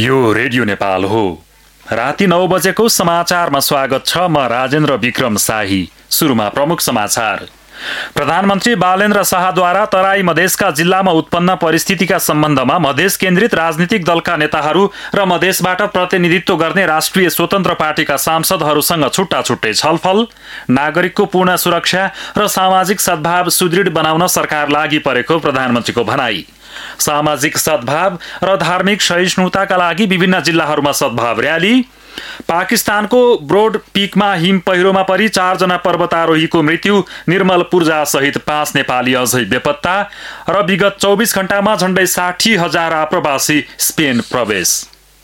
यो रेडियो नेपाल हो। राति 9 बजेको समाचारमा स्वागत छ। म राजेन्द्र विक्रम शाही। सुरुमा प्रमुख समाचार। प्रधानमन्त्री बालेन्द्र शाहद्वारा तराई मधेसका जिल्लामा उत्पन्न परिस्थितिका सम्बन्धमा मधेस केन्द्रित राजनीतिक दलका नेताहरू र मधेसबाट प्रतिनिधित्व गर्ने राष्ट्रिय स्वतन्त्र पार्टीका सांसदहरूसँग छुट्टा छुट्टै छलफल। नागरिकको पूर्ण सुरक्षा र सामाजिक सद्भाव सुदृढ बनाउन सरकार लागि परेको प्रधानमन्त्रीको भनाई। सामाजिक सद्भाव र धार्मिक सहिष्णुताका लागि विभिन्न जिल्लाहरूमा सद्भाव र्याली। पाकिस्तानको ब्रोड पीकमा हिम पहिरोमा परि 4 जना पर्वतारोहीको मृत्यु। निर्मल पूर्जा सहित 5 नेपाली अझै बेपत्ता। र विगत 24 घण्टामा झण्डै 60,000 आप्रवासी स्पेन प्रवेश।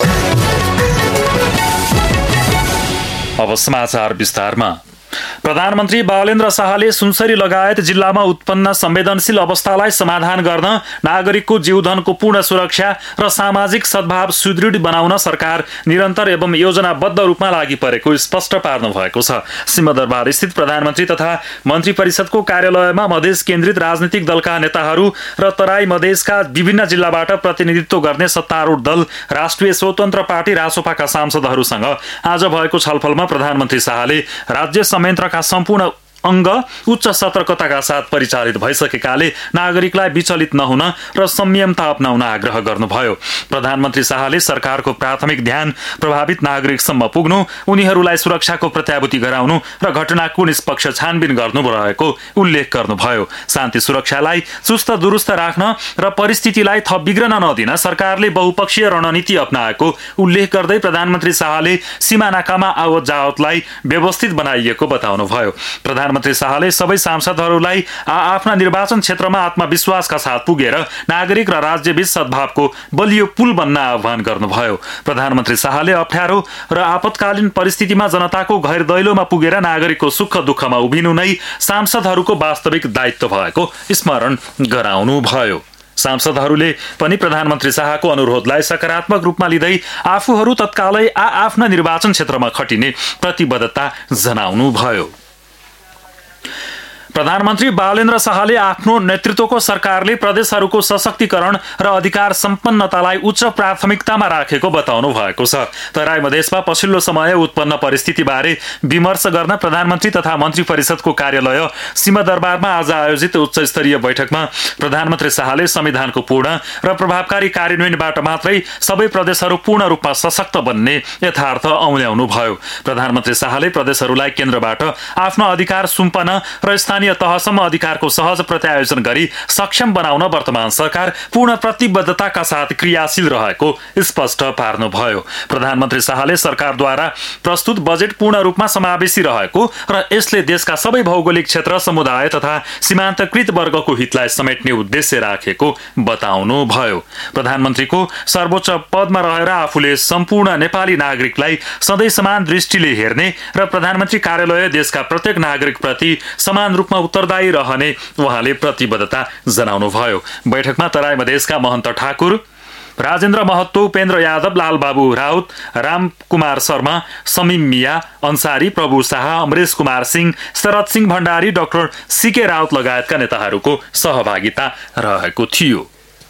अब समाचार विस्तारमा। प्रधानमन्त्री बालेन्द्र शाहले सुनसरी लगायत जिल्लामा उत्पन्न संवेदनशील अवस्थालाई समाधान गर्न नागरिकको जीवधनको पूर्ण सुरक्षा र सामाजिक सद्भाव सुदृढ बनाउन सरकार निरन्तर एवं योजनाबद्ध रूपमा लागि परेको स्पष्ट पार्नु भएको छ। सिंहदरबार स्थित प्रधानमन्त्री तथा मन्त्री परिषदको कार्यालयमा मधेस केन्द्रित राजनीतिक दलका नेताहरू र तराई मधेसका विभिन्न जिल्लाबाट प्रतिनिधित्व गर्ने सत्तारूढ दल राष्ट्रिय स्वतन्त्र पार्टी रासोपाका सांसदहरूसँग आज भएको छलफलमा प्रधानमन्त्री शाहले राज्य संयन्त्रका सम्पूर्ण अङ्ग उच्च सतर्कताका साथ परिचालित भइसकेकाले नागरिकलाई विचलित नहुन र संयमता अपनाउन आग्रह गर्नुभयो। प्रधानमन्त्री शाहले सरकारको प्राथमिक ध्यान प्रभावित नागरिकसम्म पुग्नु, उनीहरूलाई सुरक्षाको प्रत्याभूति गराउनु र घटनाको निष्पक्ष छानबिन गर्नु रहेको उल्लेख गर्नुभयो। शान्ति सुरक्षालाई चुस्त दुरुस्त राख्न र परिस्थितिलाई थप बिग्रन नदिन सरकारले बहुपक्षीय रणनीति अपनाएको उल्लेख गर्दै प्रधानमन्त्री शाहले सीमा नाकामा आवत जावतलाई व्यवस्थित बनाइएको बताउनुभयो। प्रधानमन्त्री शाहले सबै सांसदहरूलाई आफ्ना निर्वाचन क्षेत्रमा आत्मविश्वासका साथ पुगेर नागरिक र राज्यबीच सद्भावको बलियो पुल बन्न आह्वान गर्नुभयो। प्रधानमन्त्री शाहले अप्ठ्यारो र आपतकालीन परिस्थितिमा जनताको घर दैलोमा पुगेर नागरिकको सुख दुःखमा उभिनु नै सांसदहरूको वास्तविक दायित्व भएको स्मरण गराउनुभयो। सांसदहरूले पनि प्रधानमन्त्री शाहको अनुरोधलाई सकारात्मक रूपमा लिँदै आफूहरू तत्कालै आफ्ना निर्वाचन क्षेत्रमा खटिने प्रतिबद्धता जनाउनुभयो। प्रधानमन्त्री बालेन्द्र शाहले आफ्नो नेतृत्वको सरकारले प्रदेशहरूको सशक्तिकरण र अधिकार सम्पन्नतालाई उच्च प्राथमिकतामा राखेको बताउनु भएको छ। तराई मधेसमा पछिल्लो समय उत्पन्न परिस्थितिबारे विमर्श गर्न प्रधानमन्त्री तथा मन्त्री परिषदको कार्यालय सिंहदरबारमा आज आयोजित उच्च स्तरीय बैठकमा प्रधानमन्त्री शाहले संविधानको पूर्ण र प्रभावकारी कार्यान्वयनबाट मात्रै सबै प्रदेशहरू पूर्ण रूपमा सशक्त बन्ने यथार्थ औल्याउनुभयो। प्रधानमन्त्री शाहले प्रदेशहरूलाई केन्द्रबाट आफ्नो अधिकार सुम्पन र स्थानीय तहसम्म अधिकारको सहज प्रत्यायोजन गरी सक्षम बनाउन वर्तमान सरकार पूर्ण प्रतिबद्धताका साथ क्रियाशील रहेको स्पष्ट पार्नुभयो। प्रधानमन्त्री शाहले सरकारद्वारा प्रस्तुत बजेट पूर्ण रूपमा समावेशी रहेको र यसले देशका सबै भौगोलिक क्षेत्र, समुदाय तथा सीमान्तकृत वर्गको हितलाई समेट्ने उद्देश्य राखेको बताउनुभयो। प्रधानमन्त्रीको सर्वोच्च पदमा रहेर आफूले सम्पूर्ण नेपाली नागरिकलाई सधैँ समान दृष्टिले हेर्ने र प्रधानमन्त्री कार्यालय देशका प्रत्येक नागरिकप्रति समान रूपमा उत्तरदायी रहने उहाँले प्रतिबद्धता जनाउनुभयो। बैठकमा तराई मधेसका महन्त ठाकुर, राजेन्द्र महतो, उपेन्द्र यादव, लालबाबु राउत, रामकुमार शर्मा, समीम मिया अन्सारी, प्रभु शाह, अमरेश कुमार सिंह, शरद सिंह भण्डारी, डाक्टर सीके राउत लगायतका नेताहरूको सहभागिता रहेको थियो।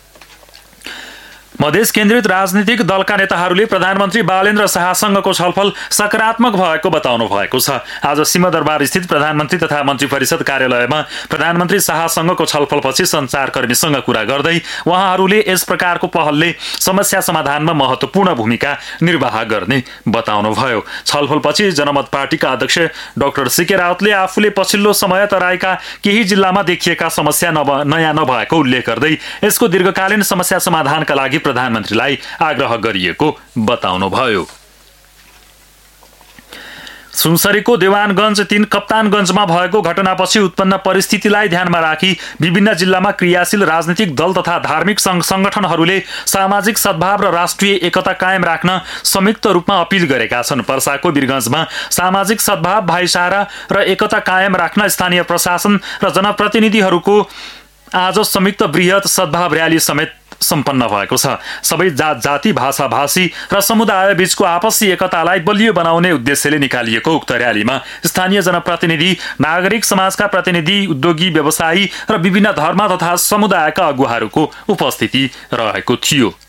मधेस केन्द्रित राजनीतिक दलका नेताहरूले प्रधानमन्त्री बालेन्द्र शाहसँगको छलफल सकारात्मक भएको बताउनु भएको छ। आज सिंहदरबार स्थित प्रधानमन्त्री तथा मन्त्री परिषद कार्यालयमा प्रधानमन्त्री शाहसँगको छलफलपछि सञ्चारकर्मीसँग कुरा गर्दै उहाँहरूले यस प्रकारको पहलले समस्या समाधानमा महत्त्वपूर्ण भूमिका निर्वाह गर्ने बताउनुभयो। छलफलपछि जनमत पार्टीका अध्यक्ष डाक्टर सीके राउतले आफूले पछिल्लो समय तराईका केही जिल्लामा देखिएका समस्या नयाँ नभएको उल्लेख गर्दै यसको दीर्घकालीन समस्या समाधानका लागि प्रधानमन्त्रीलाई आग्रह गरिएको बताउनुभयो। सुनसरीको देवानगञ्ज 3 कप्तानगञ्जमा भएको घटनापछि उत्पन्न परिस्थितिलाई ध्यानमा राखी विभिन्न जिल्लामा क्रियाशील राजनीतिक दल तथा धार्मिक सङ्गठनहरूले सामाजिक सद्भाव र राष्ट्रिय एकता कायम राख्न संयुक्त रूपमा अपील गरेका छन्। पर्साको वीरगञ्जमा सामाजिक सद्भाव, भाइचारा र एकता कायम राख्न स्थानीय प्रशासन र जनप्रतिनिधिहरूको आज संयुक्त बृहत सद्भाव र्याली समेत सम्पन्न भएको छ। सबै जाति, भाषा भाषी र समुदाय बीचको आपसी एकतालाई बलियो बनाउने उद्देश्यले निकालिएको उक्त र्यालीमा स्थानीय जनप्रतिनिधि, नागरिक समाजका प्रतिनिधि, उद्योगी, व्यवसायी र विभिन्न धर्म तथा समुदायका अगुवाहरूको उपस्थिति रहेको थियो।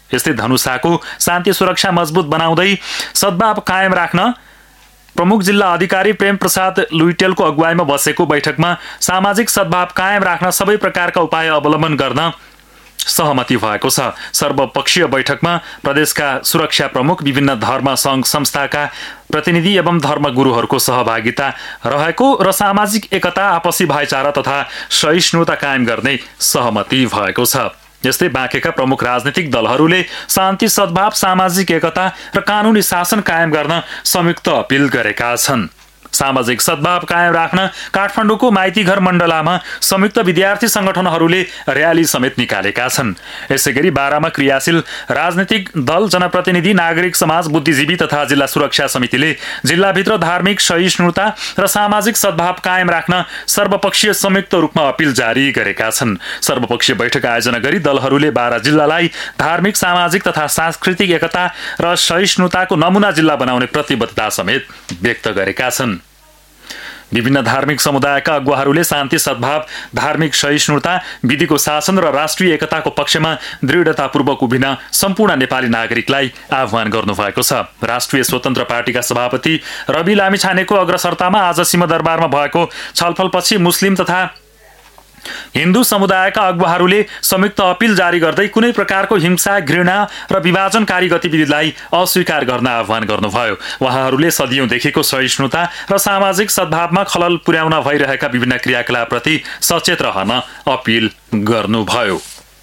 यस्तै धनुषाको शान्ति सुरक्षा मजबुत बनाउँदै सद्भाव कायम राख्न प्रमुख जिल्ला अधिकारी प्रेम प्रसाद लुइटेलको अगुवाईमा बसेको बैठकमा सामाजिक सद्भाव कायम राख्न सबै प्रकारका उपाय अवलम्बन गर्न सहमति भएको छ। सर्वपक्षीय बैठकमा प्रदेशका सुरक्षा प्रमुख, विभिन्न धर्म सङ्घ संस्थाका प्रतिनिधि एवं धर्मगुरुहरूको सहभागिता रहेको र सामाजिक एकता, आपसी भाइचारा तथा सहिष्णुता कायम गर्ने सहमति भएको छ। यस्तै बाँकेका प्रमुख राजनीतिक दलहरूले शान्ति सद्भाव, सामाजिक एकता र कानुनी शासन कायम गर्न संयुक्त अपील गरेका छन्। सामाजिक सद्भाव कायम राख्न काठमाडौँको माइतीघर मण्डलामा संयुक्त विद्यार्थी संगठनहरूले र्याली समेत निकालेका छन्। यसैगरी बारामा क्रियाशील राजनीतिक दल, जनप्रतिनिधि, नागरिक समाज, बुद्धिजीवी तथा जिल्ला सुरक्षा समितिले जिल्लाभित्र धार्मिक सहिष्णुता र सामाजिक सद्भाव कायम राख्न सर्वपक्षीय संयुक्त रूपमा अपील जारी गरेका छन्। सर्वपक्षीय बैठक आयोजना गरी दलहरूले बारा जिल्लालाई धार्मिक, सामाजिक तथा सांस्कृतिक एकता र सहिष्णुताको नमुना जिल्ला बनाउने प्रतिबद्धता समेत व्यक्त गरेका छन्। विभिन्न धार्मिक समुदायका अगुवाहरूले शान्ति सद्भाव, धार्मिक सहिष्णुता, विधिको शासन र राष्ट्रिय एकताको पक्षमा दृढतापूर्वक उभिन सम्पूर्ण नेपाली नागरिकलाई आह्वान गर्नुभएको छ। राष्ट्रिय स्वतन्त्र पार्टीका सभापति रवि लामिछानेको अग्रसरतामा आज सिंहदरबारमा भएको छलफलपछि मुस्लिम तथा हिन्दू समुदायका अगुवाहरूले संयुक्त अपील जारी गर्दै कुनै प्रकारको हिंसा, घृणा र विभाजनकारी गतिविधिलाई अस्वीकार गर्न आह्वान गर्नुभयो। उहाँहरूले सदियौंदेखिको सहिष्णुता र सामाजिक सद्भावमा खलल पुर्याउन भइरहेका विभिन्न क्रियाकलापप्रति सचेत रहन अपील गर्नुभयो।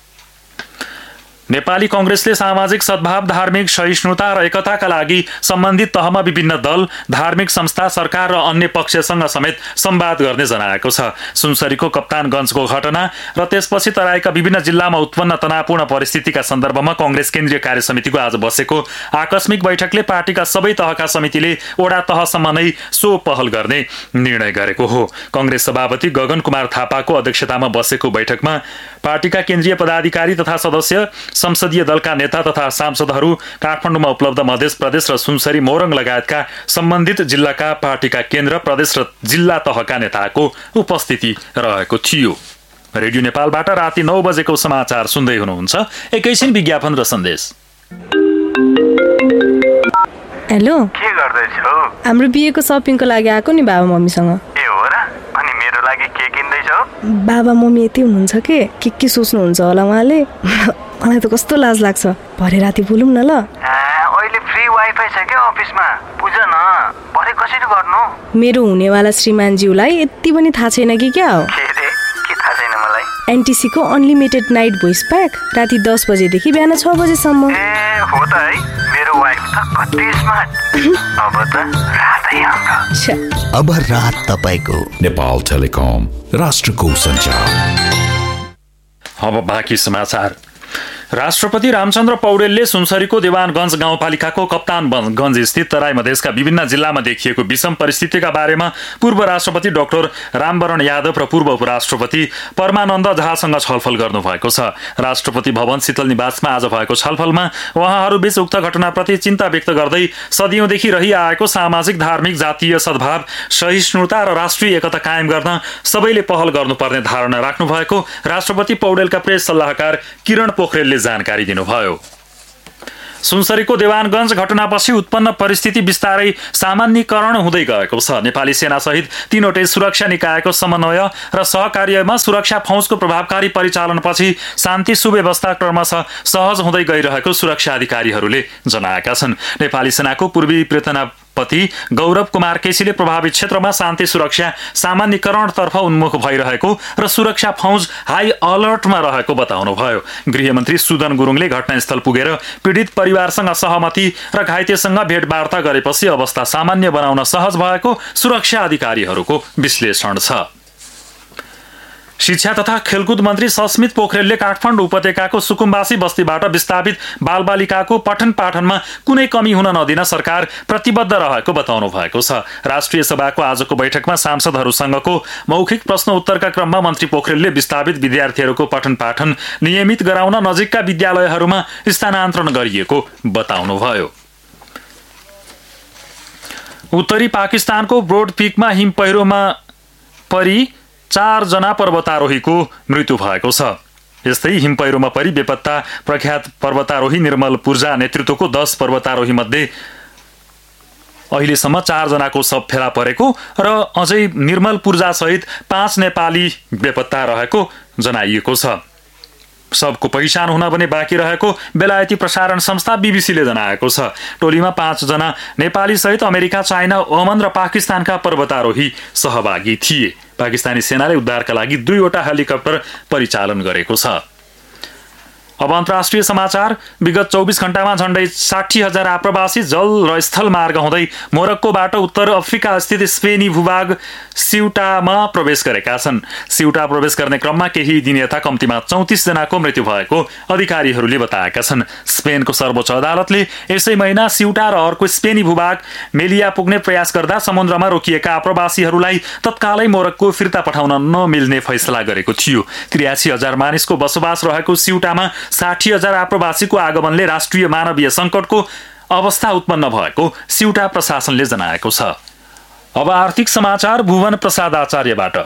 नेपाली कांग्रेसले सामाजिक सद्भाव, धार्मिक सहिष्णुता र एकताका लागि सम्बन्धित तहमा विभिन्न दल, धार्मिक संस्था, सरकार र अन्य पक्षसँग समेत संवाद गर्ने जनाएको छ। सुनसरीको कप्तानगञ्जको घटना र त्यसपछि तराईका विभिन्न जिल्लामा उत्पन्न तनावपूर्ण परिस्थितिका सन्दर्भमा कांग्रेस केन्द्रीय कार्य समितिको आज बसेको आकस्मिक बैठकले पार्टीका सबै तहका समितिले वडा तहसम्म नै सो पहल गर्ने निर्णय गरेको हो। कांग्रेस सभापति गगन कुमार थापाको अध्यक्षतामा बसेको बैठकमा पार्टीका केन्द्रीय पदाधिकारी तथा सदस्य, संसदीय दलका नेता तथा सांसदहरू, काठमाडौँमा उपलब्ध मध्य प्रदेश र सुनसरी, मोरङ लगायतका सम्बन्धित जिल्लाका पार्टीका केन्द्र, प्रदेश र जिल्ला तहका नेताको उपस्थिति रहेको थियो। रेडियो नेपालबाट राति 9 बजेको समाचार सुन्दै हुनुहुन्छ। एकैछिन विज्ञापन र सन्देश। हेलो, के गर्दैछौ? हाम्रो बिहेको सपिङको लागि आएको नि बाबा मम्मीसँग। ए हो र? अनि मेरो लागि के किन्दैछौ? बाबा मम्मी यति हुनुहुन्छ के सोच्नुहुन्छ होला उहाँले। मलाई त कस्तो लाज लाग्छ। भरे राति बोलौँ न ल। अहिले फ्री वाइफाई छ के अफिसमा? बुझ न, भरे कसरी गर्नु? मेरो हुनेवाला श्रीमानज्यूलाई यति पनि थाहा छैन कि क्या हो? के थाहा छैन मलाई? एनटिसी को अनलिमिटेड नाइट भोइस प्याक राति 10 बजेदेखि बिहान 6 बजेसम्म। ए हो त है, मेरो वाइफ त कति स्मार्ट। अब त रातै हाम्रो। अब रात तपाईको। नेपाल टेलिकम, राष्ट्रको सञ्चार। अब बाँकी समाचार। राष्ट्रपति रामचन्द्र पौडेलले सुनसरीको देवानगञ्ज गाउँपालिकाको कप्तानगञ्ज स्थित तराई मधेसका विभिन्न जिल्लामा देखिएको विषम परिस्थितिका बारेमा पूर्व राष्ट्रपति डाक्टर रामवरण यादव र पूर्व उपराष्ट्रपति परमानन्द झासँग छलफल गर्नुभएको छ। राष्ट्रपति भवन शीतल निवासमा आज भएको छलफलमा उहाँहरूबीच उक्त घटनाप्रति चिन्ता व्यक्त गर्दै सदियौंदेखि रहिआएको सामाजिक, धार्मिक, जातीय सद्भाव, सहिष्णुता र राष्ट्रिय एकता कायम गर्न सबैले पहल गर्नुपर्ने धारणा राख्नु भएको राष्ट्रपति पौडेलका प्रेस सल्लाहकार किरण पोखरेलले जानकारी दिनुभयो। सुनसरीको देवानगञ्ज घटनापछि उत्पन्न परिस्थिति बिस्तारै सामान्यीकरण हुँदै गएको छ। नेपाली सेना सहित 3वटै सुरक्षा निकायको समन्वय र सहकार्यमा सुरक्षा फौजको प्रभावकारी परिचालनपछि शान्ति सुव्यवस्था क्रमशः सहज हुँदै गइरहेको सुरक्षा अधिकारीहरूले जनाएका छन्। नेपाली सेनाको पूर्वी प्रति गौरव कुमार केसीले प्रभावित क्षेत्रमा शान्ति सुरक्षा सामान्यीकरणतर्फ उन्मुख भइरहेको र सुरक्षा फौज हाई अलर्टमा रहेको बताउनुभयो। गृहमन्त्री सुदन गुरुङले घटनास्थल पुगेर पीडित परिवारसँग सहमति र घाइतेसँग भेटवार्ता गरेपछि अवस्था सामान्य बनाउन सहज भएको सुरक्षा अधिकारीहरूको विश्लेषण छ। शिक्षा तथा खेलकुद मन्त्री सस्मित पोखरेलले काठमाडौँ उपत्यकाको सुकुम्बासी बस्तीबाट विस्थापित बालबालिकाको पठन पाठनमा कुनै कमी हुन नदिन सरकार प्रतिबद्ध रहेको बताउनु भएको छ। राष्ट्रिय सभाको आजको बैठकमा सांसदहरूसँगको मौखिक प्रश्न उत्तरका क्रममा मन्त्री पोखरेलले विस्थापित विद्यार्थीहरूको पठन पाठन नियमित गराउन नजिकका विद्यालयहरूमा स्थानान्तरण गरिएको बताउनुभयो। उत्तरी पाकिस्तानको ब्रोड पीकमा हिम पहिरोमा परि 4 जना पर्वतारोहीको मृत्यु भएको छ। यस्तै हिमपैह्रोमा परि बेपत्ता प्रख्यात पर्वतारोही निर्मल पूर्जा नेतृत्वको 10 पर्वतारोही मध्ये अहिलेसम्म 4 जनाको शव फेला परेको र अझै निर्मल पूर्जा सहित 5 नेपाली बेपत्ता रहेको जनाइएको छ। सबको पहिचान हुन पनि बाँकी रहेको बेलायती प्रसारण संस्था बीबीसीले जनाएको छ। टोलीमा 5 जना नेपाली सहित अमेरिका, चाइना, ओमन र पाकिस्तानका पर्वतारोही सहभागी थिए। पाकिस्तानी सेनाले उद्धारका लागि 2 वटा हेलिकप्टर परिचालन गरेको छ। अब अन्तर्राष्ट्रिय समाचार। विगत 24 घण्टामा झण्डै 60,000 आप्रवासी जल र स्थल मार्ग हुँदै मोरक्कोबाट उत्तर अफ्रिका स्थित स्पेनी भूभाग सिउटामा प्रवेश गरेका छन्। सिउटा प्रवेश गर्ने क्रममा केही दिन यता कम्तीमा 34 जनाको मृत्यु भएको अधिकारीहरूले बताएका छन्। स्पेनको सर्वोच्च अदालतले यसै महिना सिउटा र अर्को स्पेनी भूभाग मेलिया पुग्ने प्रयास गर्दा समुद्रमा रोकिएका आप्रवासीहरूलाई तत्कालै मोरक्को फिर्ता पठाउन नमिल्ने फैसला गरेको थियो। 83,000 मानिसको बसोबास रहेको सिउटामा 60,000 आप्रवासीको आगमनले राष्ट्रिय मानवीय सङ्कटको अवस्था उत्पन्न भएको सिउटा प्रशासनले जनाएको छ। अब आर्थिक समाचार भुवन प्रसाद आचार्यबाट।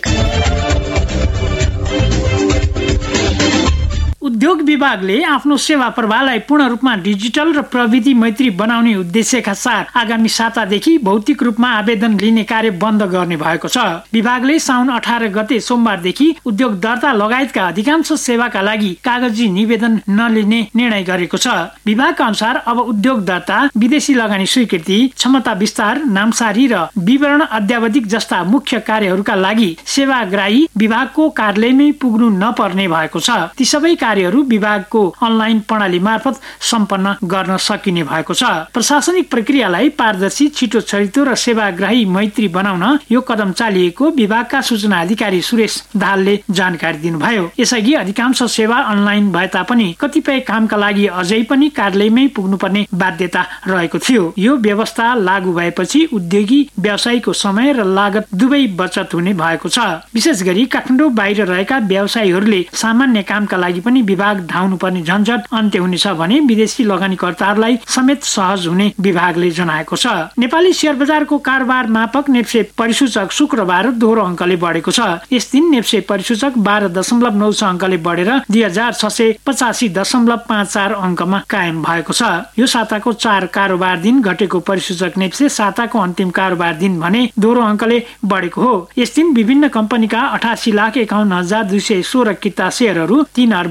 उद्योग विभागले आफ्नो सेवा प्रवाहलाई पूर्ण रूपमा डिजिटल र प्रविधि मैत्री बनाउने उद्देश्यका साथ आगामी सातादेखि भौतिक रूपमा आवेदन लिने कार्य बन्द गर्ने भएको छ। विभागले साउन 18 गते सोमबारदेखि उद्योग दर्ता लगायतका अधिकांश सेवाका लागि कागजी निवेदन नलिने निर्णय गरेको छ। विभागका अनुसार अब उद्योग दर्ता, विदेशी लगानी स्वीकृति, क्षमता विस्तार, नामसारी र विवरण अध्यावधिक जस्ता मुख्य कार्यहरूका लागि सेवाग्राही विभागको कार्यालयमै पुग्नु नपर्ने भएको छ। ती सबै कार्यहरू विभागको अनलाइन प्रणाली मार्फत सम्पन्न गर्न सकिने भएको छ। प्रशासनिक प्रक्रियालाई पारदर्शी, छिटो छरितो र सेवाग्राही मैत्री बनाउन यो कदम चालिएको विभागका सूचना अधिकारी सुरेश दाहालले जानकारी दिनुभयो। यसअघि अधिकांश सेवा अनलाइन भए तापनि कतिपय कामका लागि अझै पनि कार्यालयमै पुग्नुपर्ने बाध्यता रहेको थियो। यो व्यवस्था लागू भएपछि उद्योगी व्यवसायीको समय र लागत दुवै बचत हुने भएको छ। विशेष गरी काठमाडौँ बाहिर रहेका व्यवसायीहरूले सामान्य कामका लागि पनि विभाग धाउनुपर्ने झन्झट अन्त्य हुनेछ भने विदेशी लगानीकर्ताहरूलाई समेत सहज हुने विभागले जनाएको छ। नेपाली शेयर बजारको कारोबार मापक नेप्से परिसूचक शुक्रबार दोहोरो अङ्कले बढेको छ। यस दिन नेप्से परिसूचक 12.96 अङ्कले बढेर 2685.54 अङ्कमा कायम भएको छ। यो साताको 4 कारोबार दिन घटेको परिसूचक नेप्से साताको अन्तिम कारोबार दिन भने दोहोरो अङ्कले बढेको हो। यस दिन विभिन्न कम्पनीका 88,51,216 किता शेयरहरू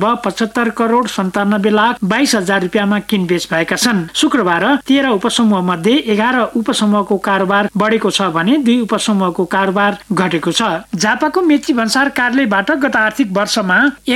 3,75,97,22,000 रुपियाँमा किनबेच भएका छन्। शुक्रबार 13 उपसमूह मध्ये 11 उपसमूहको कारोबार बढेको छ भने 2 उपसमूहको कारोबार घटेको छ। झापाको मेची भन्सार कार्यालयबाट गत आर्थिक वर्षमा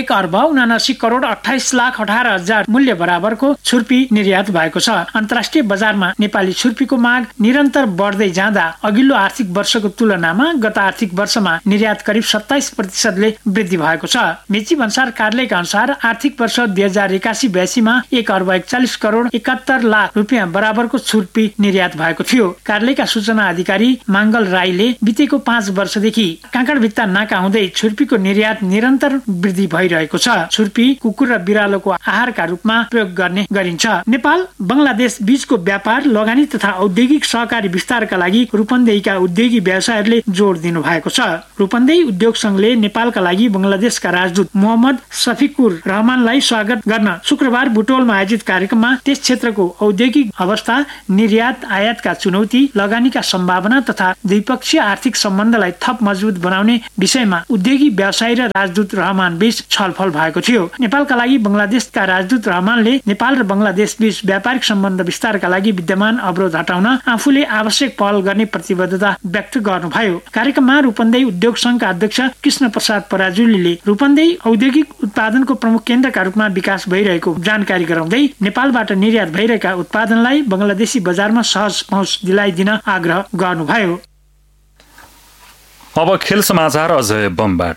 1,79,28,18,000 मूल्य बराबरको छुर्पी निर्यात भएको छ। अन्तर्राष्ट्रिय बजारमा नेपाली छुर्पीको माग निरन्तर बढ्दै जाँदा अघिल्लो आर्थिक वर्षको तुलनामा गत आर्थिक वर्षमा निर्यात करिब 27% वृद्धि भएको छ। मेची भन्सार कार्यालयका अनुसार आर्थिक वर्ष 2081-82 मा 1,41,71,00,000 रुपियाँ बराबरको छुर्पी निर्यात भएको थियो। कार्यालयका सूचना अधिकारी माङ्गल राईले बितेको 5 वर्षदेखि काँकडभित्ता नाका हुँदै छुर्पीको निर्यात निरन्तर वृद्धि भइरहेको छ। छुर्पी कुकुर र बिरालोको आहारका रूपमा प्रयोग गर्ने गरिन्छ। नेपाल बंगलादेश बीचको व्यापार, लगानी तथा औद्योगिक सहकारी विस्तारका लागि रूपन्देहीका उद्योगी व्यवसायहरूले जोड दिनु भएको छ। रूपन्देही उद्योग संघले नेपालका लागि बंगलादेशका राजदूत मोहम्मद शफिकुर रहमानलाई स्वागत गर्न शुक्रबार बुटोलमा आयोजित कार्यक्रममा त्यस क्षेत्रको औद्योगिक अवस्था, निर्यात आयातका चुनौती, लगानीका सम्भावना तथा द्विपक्षीय आर्थिक सम्बन्धलाई थप मजबुत बनाउने विषयमा उद्योगी व्यवसायी र राजदूत रहमान बीच छलफल भएको थियो। नेपालका लागि बंगलादेशका राजदूत रहमानले नेपाल र बंगलादेश बीच व्यापारिक सम्बन्ध विस्तारका लागि विद्यमान अवरोध हटाउन आफूले आवश्यक पहल गर्ने प्रतिबद्धता व्यक्त गर्नुभयो। कार्यक्रममा रूपन्देही उद्योग संघका अध्यक्ष कृष्ण प्रसाद पराजुलीले रूपन्देही औद्योगिक उत्पादनको प्रमुख केन्द्रका रूपमा विकास भइरहेको जानकारी गराउँदै नेपालबाट निर्यात भइरहेका उत्पादनलाई बंगलादेशी बजारमा सहज पहुँच दिलाइदिन आग्रह गर्नुभयो। अब खेल समाचार अजय बमबाट।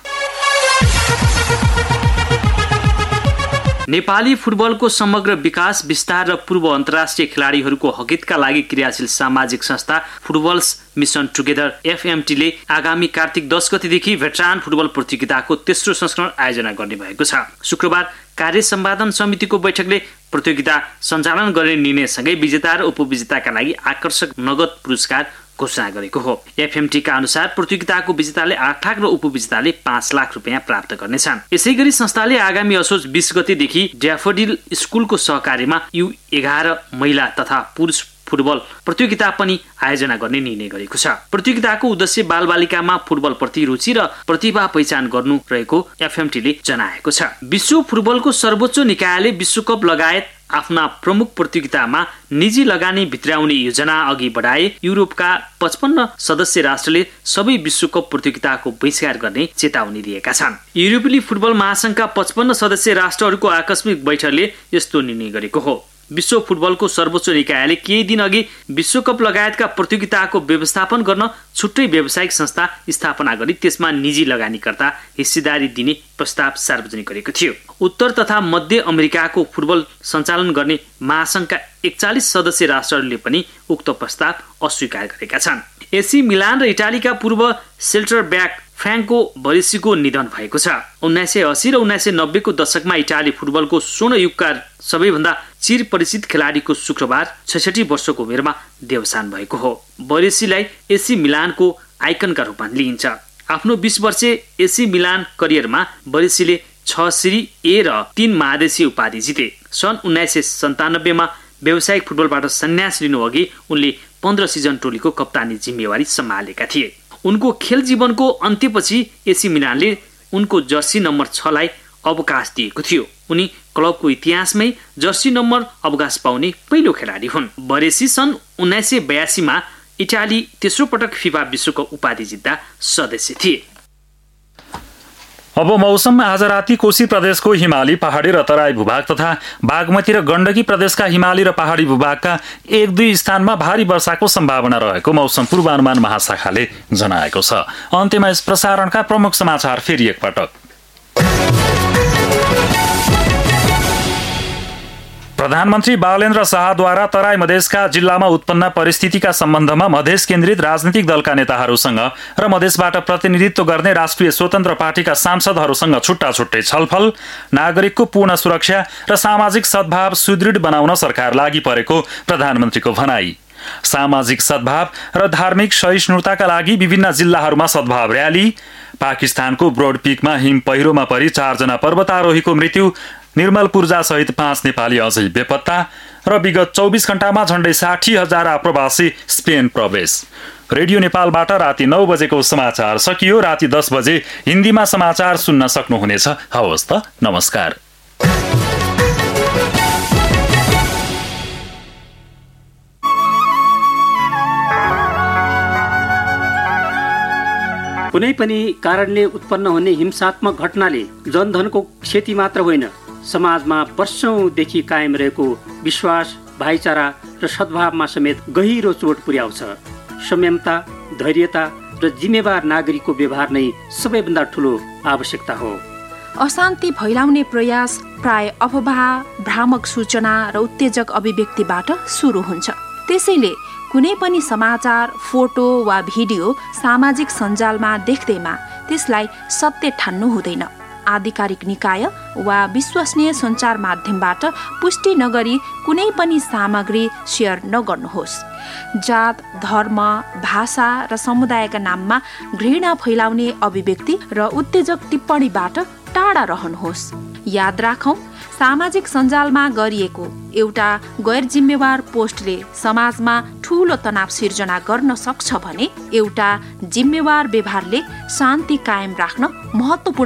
नेपाली फुटबलको समग्र विकास, विस्तार र पूर्व अन्तर्राष्ट्रिय खेलाडीहरूको हकितका लागि क्रियाशील सामाजिक संस्था फुटबल्स मिसन टुगेदर FMTले आगामी कार्तिक 10 गतेदेखि भेटरान फुटबल प्रतियोगिताको तेस्रो संस्करण आयोजना गर्ने भएको छ। शुक्रबार कार्य सम्पादन समितिको बैठकले प्रतियोगिता सञ्चालन गर्ने निर्णयसँगै विजेता र उपविजेताका लागि आकर्षक नगद पुरस्कार घोषणा गरेको हो। एफएमटीका अनुसार प्रतियोगिताको विजेताले 8 लाख र उपविजेताले 5 लाख रुपियाँ प्राप्त गर्नेछन्। यसैगरी संस्थाले आगामी असोज 20 गतेदेखि ड्याफोडिल स्कुलको सहकार्यमा U11 महिला तथा पुरुष फुटबल प्रतियोगिता पनि आयोजना गर्ने निर्णय गरेको छ। प्रतियोगिताको उद्देश्य बालबालिकामा फुटबलप्रति रुचि र प्रतिभा पहिचान गर्नु रहेको एफएमटीले जनाएको छ। विश्व फुटबलको सर्वोच्च निकायले विश्वकप लगायत आफ्ना प्रमुख प्रतियोगितामा निजी लगानी भित्राउने योजना अघि बढाए युरोपका 55 सदस्य राष्ट्रले सबै विश्वकप प्रतियोगिताको बहिष्कार गर्ने चेतावनी दिएका छन्। युरोपेली फुटबल महासंघका 55 सदस्य राष्ट्रहरूको आकस्मिक बैठकले यस्तो निर्णय गरेको हो। विश्व फुटबलको सर्वोच्च निकायले केही दिन अघि विश्वकप लगायतका प्रतियोगिताको व्यवस्थापन गर्न छुट्टै व्यावसायिक संस्था स्थापना गरी त्यसमा निजी लगानीकर्ता हिस्सेदारी दिने प्रस्ताव सार्वजनिक गरेको थियो। उत्तर तथा मध्य अमेरिकाको फुटबल सञ्चालन गर्ने महासंघका 41 सदस्य राष्ट्रहरूले पनि उक्त प्रस्ताव अस्वीकार गरेका छन्। एसी मिलान र इटालीका पूर्व सेल्टर ब्याक फ्रान्को बरेसीको निधन भएको छ। 1980 र 1990 को दशकमा इटाली फुटबलको स्वर्ण युगका सबैभन्दा चिर परिचित खेलाडीको शुक्रबार 66 वर्षको उमेरमा देवसान भएको हो। बरेसीलाई एसी मिलानको आइकनका रूपमा लिइन्छ। आफ्नो 20 वर्षे एसी मिलान करियरमा बरेसीले 6 सिरी ए र 3 महादेशीय उपाधि जिते। सन् 1997 मा व्यावसायिक फुटबलबाट सन्यास लिनु अघि उनले 15 सिजन टोलीको कप्तानी जिम्मेवारी सम्हालेका थिए। उनको खेल जीवनको अन्त्यपछि एसी मिलानले उनको जर्सी नम्बर 6 लाई अवकाश दिएको थियो। उनी क्लबको इतिहासमै जर्सी नम्बर अवकाश पाउने पहिलो खेलाडी हुन्। बरेसी सन् 1982 मा इटाली तेस्रो पटक फिफा विश्वकप उपाधि जित्दा सदस्य थिए। अब मौसम। आज राति कोशी प्रदेशको हिमाली पहाडी र तराई भूभाग तथा बागमती र गण्डकी प्रदेशका हिमाली र पहाडी भूभागका 1-2 स्थानमा भारी वर्षाको सम्भावना रहेको मौसम पूर्वानुमान महाशाखाले जनाएको छ। अन्त्यमा यस प्रसारणका प्रमुख समाचार फेरि एकपटक। प्रधानमन्त्री बालेन्द्र शाहद्वारा तराई मधेसका जिल्लामा उत्पन्न परिस्थितिका सम्बन्धमा मधेस केन्द्रित राजनीतिक दलका नेताहरूसँग र मधेसबाट प्रतिनिधित्व गर्ने राष्ट्रिय स्वतन्त्र पार्टीका सांसदहरूसँग छुट्टा छुट्टै छलफल, नागरिकको पूर्ण सुरक्षा र सामाजिक सद्भाव सुदृढ बनाउन सरकार लागि परेको प्रधानमन्त्रीको भनाई। सामाजिक सद्भाव र धार्मिक सहिष्णुताका लागि विभिन्न जिल्लाहरूमा सद्भाव र्याली। पाकिस्तानको ब्रोडपिकमा हिम पहिरोमा परि 4 जना पर्वतारोहीको मृत्यु। निर्मल पूर्जा सहित 5 नेपाली अझै बेपत्ता। र विगत 24 घण्टामा झण्डै 60,000 आप्रवासी स्पेन प्रवेश। रेडियो नेपालबाट राति 9 बजेको समाचार सकियो। राति 10 बजे हिन्दीमा समाचार सुन्न सक्नुहुनेछ। हवस् त, नमस्कार। कुनै पनि कारणले उत्पन्न हुने हिंसात्मक घटनाले जनधनको क्षति मात्र होइन, समाजमा वर्षौंदेखि कायम रहेको विश्वास, भाइचारा र सद्भावमा समेत गहिरो चोट पुर्याउँछ। संयमता, धैर्यता र जिम्मेवार नागरिकको व्यवहार नै सबैभन्दा ठूलो आवश्यकता हो। अशान्ति फैलाउने प्रयास प्राय अफवाह, भ्रामक सूचना र उत्तेजक अभिव्यक्तिबाट सुरु हुन्छ। त्यसैले कुनै पनि समाचार, फोटो वा भिडियो सामाजिक सञ्जालमा देख्दैमा त्यसलाई सत्य ठान्नु हुँदैन। आधिकारिक निकाय वा विश्वसनीय सञ्चार माध्यमबाट पुष्टि नगरी कुनै पनि सामग्री सेयर नगर्नुहोस्। जात, धर्म, भाषा र समुदायका नाममा घृणा फैलाउने अभिव्यक्ति र उत्तेजक टिप्पणीबाट टाढा रहनुहोस्। याद राखौं, सामाजिक सञ्जालमा गरिएको एउटा गैर जिम्मेवार पोस्टले समाजमा ठूलो तनाव सिर्जना गर्न सक्छ भने एउटा जिम्मेवार व्यवहारले शान्ति कायम राख्न महत्त्वपूर्ण